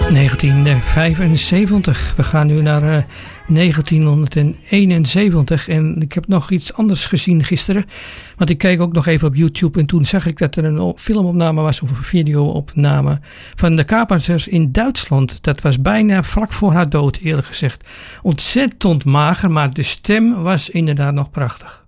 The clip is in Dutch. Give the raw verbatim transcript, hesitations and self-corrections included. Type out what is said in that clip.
negentien vijfenzeventig. We gaan nu naar uh, negentienhonderdeenenzeventig en ik heb nog iets anders gezien gisteren. Want ik keek ook nog even op YouTube en toen zag ik dat er een filmopname was of een videoopname van de Carpenters in Duitsland. Dat was bijna vlak voor haar dood, eerlijk gezegd. Ontzettend mager, maar de stem was inderdaad nog prachtig.